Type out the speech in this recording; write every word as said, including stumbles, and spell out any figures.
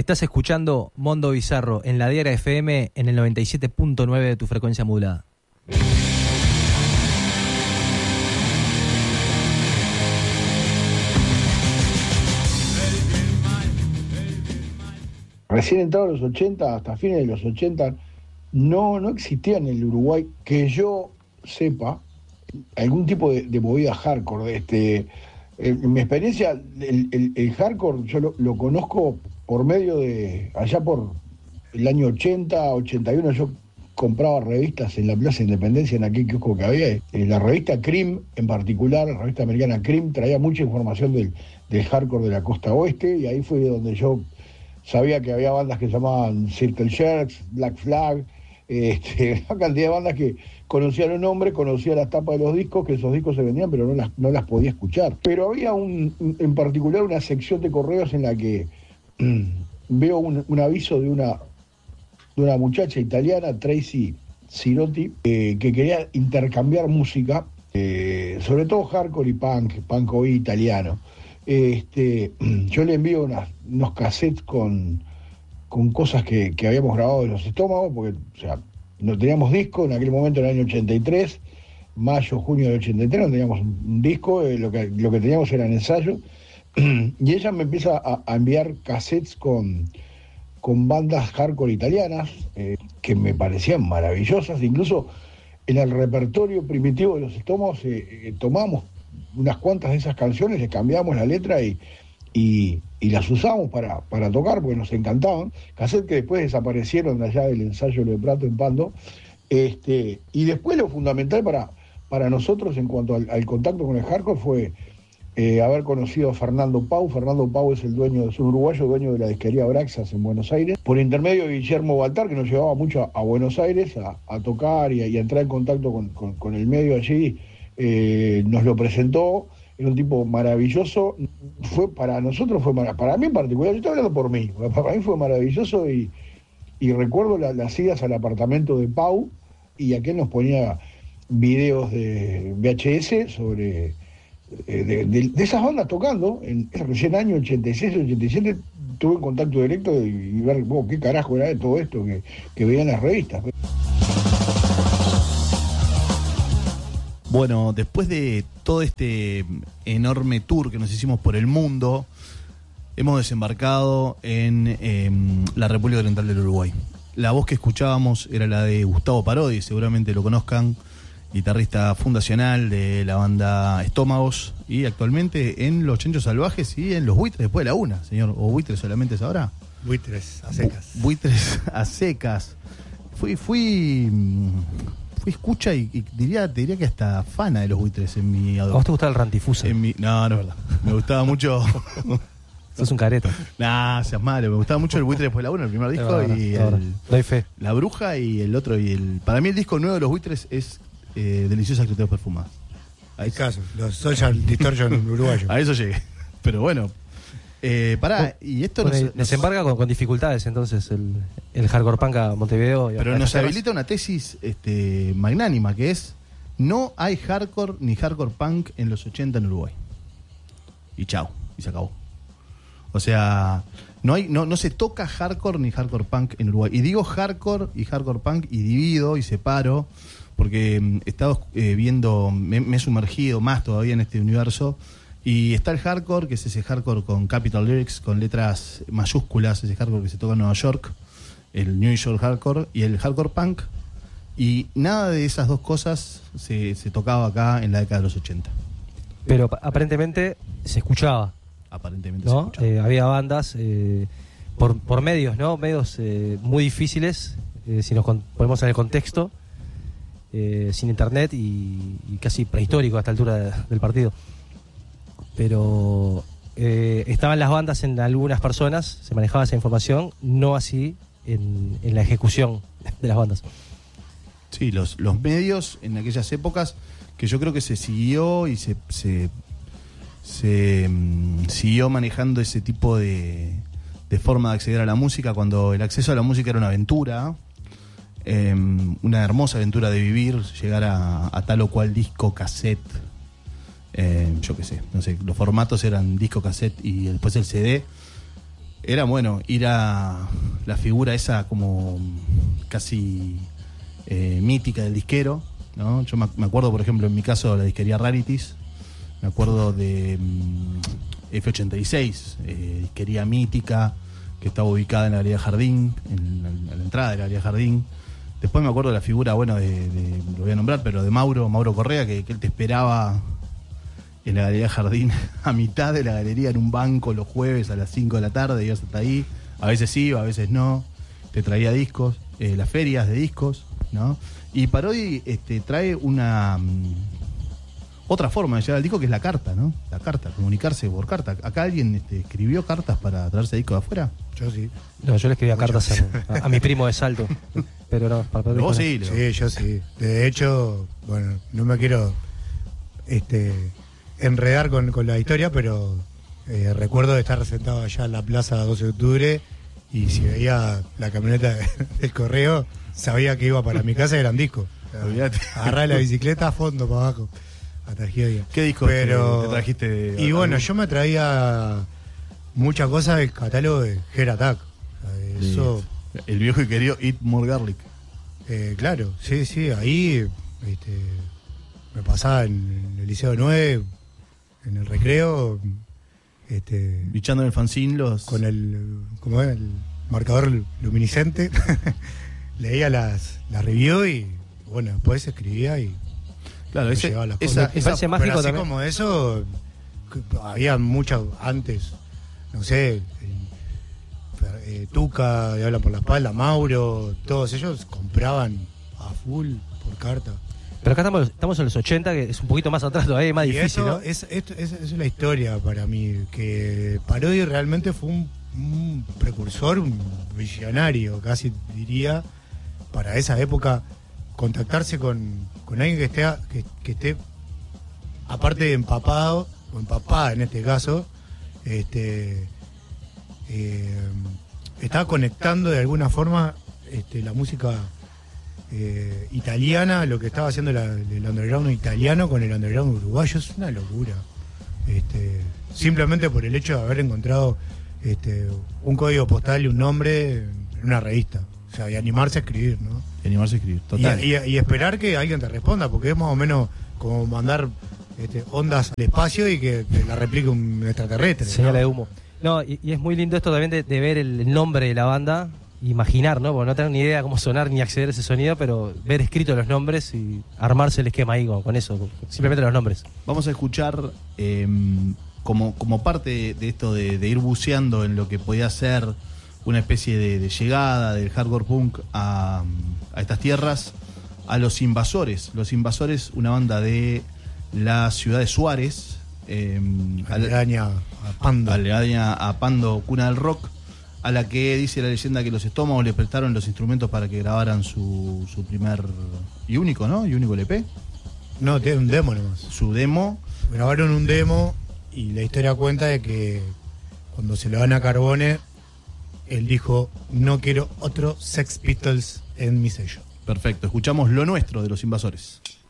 Estás escuchando Mondo Bizarro en la Diaria F M en el noventa y siete punto nueve de tu frecuencia modulada. Recién entrados los ochenta, hasta fines de los ochenta, no, no existía en el Uruguay, que yo sepa, algún tipo de, de movida hardcore. Este, en mi experiencia, el, el, el hardcore yo lo, lo conozco por medio de, allá por el año ochenta, ochenta y uno, yo compraba revistas en la Plaza Independencia, en aquel kiosco que había. Eh, la revista Cream, en particular, la revista americana Cream, traía mucha información del, del hardcore de la costa oeste, y ahí fue donde yo sabía que había bandas que se llamaban Circle Jerks, Black Flag, este, una cantidad de bandas que conocía los nombres, conocía las tapas de los discos, que esos discos se vendían, pero no las, no las podía escuchar. Pero había un, en particular una sección de correos en la que mmm, veo un, un aviso de una, de una muchacha italiana, Tracy Sirotti, eh, que quería intercambiar música, eh, sobre todo hardcore y punk, punk o italiano. Este, yo le envío unas, unos cassettes con, con cosas que, que habíamos grabado de Los Estómagos, porque, o sea, no teníamos disco en aquel momento, en el año ochenta y tres, mayo, junio del ochenta y tres, no teníamos un, un disco, eh, lo, que, lo que teníamos eran ensayos, y ella me empieza a, a enviar cassettes con, con bandas hardcore italianas, eh, que me parecían maravillosas. Incluso en el repertorio primitivo de Los Estómagos eh, eh, tomamos unas cuantas de esas canciones, les cambiamos la letra y, y, y las usamos para, para tocar, porque nos encantaban. Cassettes que después desaparecieron de allá del ensayo de Prato en Pando. Este, y después lo fundamental para, para nosotros en cuanto al, al contacto con el hardcore fue eh, haber conocido a Fernando Pau. Fernando Pau es el dueño, es un uruguayo, dueño de la disquería Braxas en Buenos Aires, por intermedio de Guillermo Baltar, que nos llevaba mucho a, a Buenos Aires a, a tocar y a, y a entrar en contacto con, con, con el medio allí. Eh, nos lo presentó, era un tipo maravilloso. Fue para nosotros, fue para, para mí en particular, yo estoy hablando por mí, para mí fue maravilloso, y, y recuerdo la, las idas al apartamento de Pau, y aquel nos ponía videos de V H S sobre eh, de, de, de esas bandas tocando. En recién año ochenta y seis, ochenta y siete tuve un contacto directo y, y ver oh, qué carajo era de todo esto que, que veían las revistas. Bueno, después de todo este enorme tour que nos hicimos por el mundo, hemos desembarcado en eh, la República Oriental del Uruguay. La voz que escuchábamos era la de Gustavo Parodi, seguramente lo conozcan, guitarrista fundacional de la banda Estómagos, y actualmente en Los Chenchos Salvajes y en Los Buitres después de la una, señor. ¿O Buitres solamente es ahora? Buitres a secas. Bu- Buitres a secas. Fui... fui Fui escucha y, y diría, diría que hasta fana de Los Buitres en mi adolescencia. ¿A vos te gustaba el Rantifusa? En mi, no, no es verdad. Me gustaba mucho. Sos un careta. Nah, seas malo. Me gustaba mucho el Buitres después de la una, el primer disco, verdad, y el, doy fe. La Bruja y el otro. y el Para mí el disco nuevo de Los Buitres es eh, Deliciosas Criaturas Perfumadas. Hay casos, los Social Distortion uruguayos. A eso llegué. Pero bueno. Eh, pará, y esto bueno, nos, desembarca con, con dificultades entonces el, el hardcore punk a Montevideo. Y pero a nos habilita una tesis este, magnánima, que es: no hay hardcore ni hardcore punk en los ochenta en Uruguay. Y chao, y se acabó. O sea, no hay, no, no se toca hardcore ni hardcore punk en Uruguay. Y digo hardcore y hardcore punk y divido y separo, porque he estado eh, viendo, me, me he sumergido más todavía en este universo. Y está el hardcore, que es ese hardcore con capital lyrics, con letras mayúsculas, ese hardcore que se toca en Nueva York, el New York hardcore, y el hardcore punk. Y nada de esas dos cosas se, se tocaba acá en la década de los ochenta. Pero aparentemente se escuchaba. Aparentemente ¿no? se escuchaba. Eh, había bandas eh, por, por medios, ¿no? Medios eh, muy difíciles, eh, si nos con, ponemos en el contexto, eh, sin internet y, y casi prehistórico a esta altura de, del partido. Pero eh, estaban las bandas en algunas personas, se manejaba esa información, no así en, en la ejecución de las bandas. Sí, los, los medios en aquellas épocas, que yo creo que se siguió y se, se, se um, siguió manejando ese tipo de, de forma de acceder a la música, cuando el acceso a la música era una aventura, eh, una hermosa aventura de vivir, llegar a, a tal o cual disco, cassette. Eh, yo qué sé, no sé, los formatos eran disco, cassette y después el C D. era bueno ir a la figura esa como casi eh, mítica del disquero, ¿no? Yo me, me acuerdo, por ejemplo, en mi caso, de la disquería Rarities, me acuerdo de mm, F ochenta y seis, eh, disquería mítica, que estaba ubicada en la Galería Jardín, en la, en la entrada de la Galería Jardín. Después me acuerdo de la figura, bueno, de, de, lo voy a nombrar, pero de Mauro, Mauro Correa, que, que él te esperaba en la Galería Jardín, a mitad de la galería, en un banco los jueves a las cinco de la tarde, ibas hasta ahí, a veces iba, a veces no, te traía discos, eh, las ferias de discos, ¿no? Y Parodi este, trae una um, otra forma de llegar al disco, que es la carta, ¿no? La carta, comunicarse por carta. ¿Acá alguien este, escribió cartas para traerse discos de afuera? Yo sí. No, yo le escribía cartas a, a, a mi primo de Salto, pero no, para Parodi. ¿Vos no. sí? Leo. Sí, yo sí. De hecho, bueno, no me quiero este enredar con, con la historia, pero eh, recuerdo de estar sentado allá en la plaza doce de octubre y si veía la camioneta del correo, sabía que iba para mi casa y eran discos. Olvídate. Agarré la bicicleta a fondo para abajo. Hasta Gioia. ¿Qué discos Pero, te, te trajiste? De, y bueno, algún? yo me traía muchas cosas del catálogo de Heart Attack. Eso, El viejo y querido Eat More Garlic. eh, claro, sí, sí, ahí este, me pasaba en el Liceo nueve, en el recreo, este, Bichando en el fanzine los... con el, ¿cómo es? El marcador luminiscente, leía las, las reviews y bueno, después escribía y Claro, me ese, llevaba las esa, cosas. Me esa- parece Pero mágico así también. como eso, que había muchas antes, no sé, eh, eh, Tuca, de Habla por la Espalda, Mauro, todos ellos compraban a full por carta. Pero acá estamos, estamos en los ochenta, que es un poquito más atrás todavía, es más Y difícil, eso ¿no? es, esto- es, es la historia para mí, que Parodi realmente fue un, un precursor, un visionario, casi diría, para esa época, contactarse con, con alguien que esté, que, que esté, aparte de empapado, o empapada en este caso, este eh, estaba conectando de alguna forma este, la música eh, italiana, lo que estaba haciendo la- el underground italiano con el underground uruguayo. Es una locura. Este, simplemente por el hecho de haber encontrado este, un código postal y un nombre en una revista. O sea, y animarse a escribir, ¿no? animarse a escribir, Y, total. y- y esperar que alguien te responda, porque es más o menos como mandar este, ondas al espacio y que te la replique un extraterrestre. ¿no? Señal de humo. No, y, y es muy lindo esto también de, de ver el, el nombre de la banda, imaginar, ¿no? Porque no tener ni idea cómo sonar ni acceder a ese sonido, pero ver escritos los nombres y armarse el esquema ahí con, con eso, con- simplemente los nombres. Vamos a escuchar eh, como, como parte de esto de, de ir buceando en lo que podía ser una especie de, de llegada del hardcore punk a, a estas tierras, a Los Invasores. Los Invasores, una banda de la ciudad de Suárez, eh, al- Aledaña a Pando. aledaña a Pando, cuna del rock, a la que dice la leyenda que los Estómagos le prestaron los instrumentos para que grabaran su, su primer y único, ¿no? Y único L P, No, tiene un demo nomás. su demo. Grabaron un demo y la historia cuenta de que cuando se lo dan a Carbone, él dijo, no quiero otro Sex Pistols en mi sello. Perfecto, escuchamos Lo Nuestro de Los Invasores.